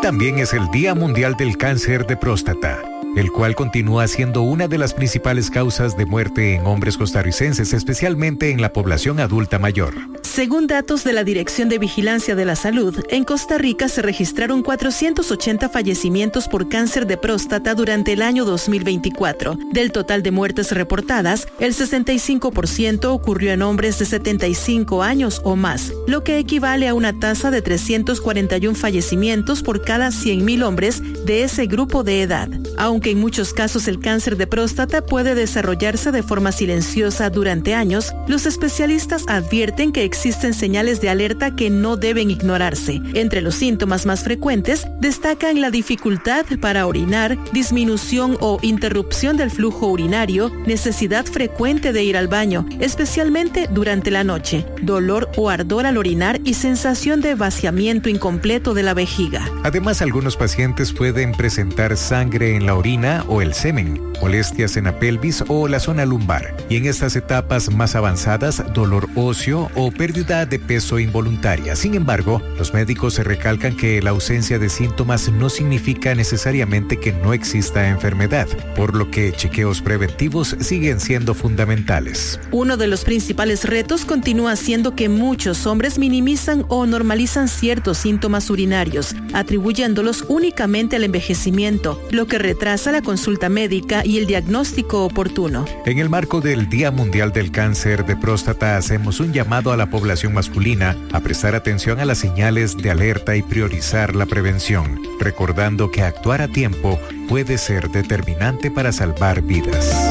también es el Día Mundial del Cáncer de Próstata, el cual continúa siendo una de las principales causas de muerte en hombres costarricenses, especialmente en la población adulta mayor. Según datos de la Dirección de Vigilancia de la Salud, en Costa Rica se registraron 480 fallecimientos por cáncer de próstata durante el año 2024. Del total de muertes reportadas, el 65% ocurrió en hombres de 75 años o más, lo que equivale a una tasa de 341 fallecimientos por cada 100.000 hombres de ese grupo de edad. Aunque en muchos casos el cáncer de próstata puede desarrollarse de forma silenciosa durante años, los especialistas advierten que existen señales de alerta que no deben ignorarse. Entre los síntomas más frecuentes destacan la dificultad para orinar, disminución o interrupción del flujo urinario, necesidad frecuente de ir al baño, especialmente durante la noche, dolor o ardor al orinar y sensación de vaciamiento incompleto de la vejiga. Además, algunos pacientes pueden presentar sangre en la orina o el semen, molestias en la pelvis o la zona lumbar, y en estas etapas más avanzadas, dolor óseo o pérdida de peso involuntaria. Sin embargo, los médicos se recalcan que la ausencia de síntomas no significa necesariamente que no exista enfermedad, por lo que chequeos preventivos siguen siendo fundamentales. Uno de los principales retos continúa siendo que muchos hombres minimizan o normalizan ciertos síntomas urinarios, atribuyéndolos únicamente al envejecimiento, lo que retrasa la consulta médica y el diagnóstico oportuno. En el marco del Día Mundial del Cáncer de Próstata, hacemos un llamado a la población masculina a prestar atención a las señales de alerta y priorizar la prevención, recordando que actuar a tiempo puede ser determinante para salvar vidas.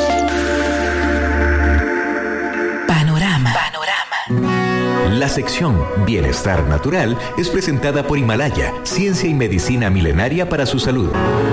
Panorama. La sección Bienestar Natural es presentada por Himalaya, ciencia y medicina milenaria para su salud.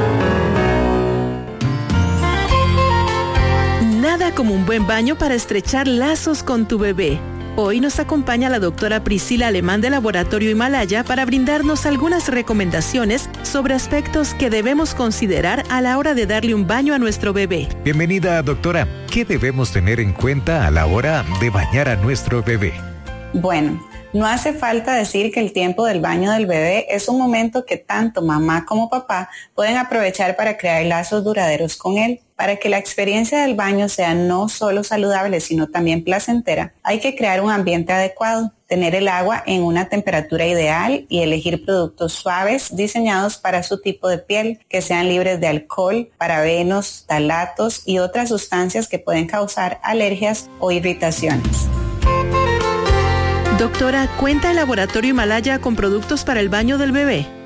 Nada como un buen baño para estrechar lazos con tu bebé. Hoy nos acompaña la doctora Priscila Alemán del Laboratorio Himalaya para brindarnos algunas recomendaciones sobre aspectos que debemos considerar a la hora de darle un baño a nuestro bebé. Bienvenida, doctora. ¿Qué debemos tener en cuenta a la hora de bañar a nuestro bebé? Bueno, no hace falta decir que el tiempo del baño del bebé es un momento que tanto mamá como papá pueden aprovechar para crear lazos duraderos con él. Para que la experiencia del baño sea no solo saludable, sino también placentera, hay que crear un ambiente adecuado, tener el agua en una temperatura ideal y elegir productos suaves diseñados para su tipo de piel, que sean libres de alcohol, parabenos, ftalatos y otras sustancias que pueden causar alergias o irritaciones. Doctora, ¿cuenta el Laboratorio Himalaya con productos para el baño del bebé?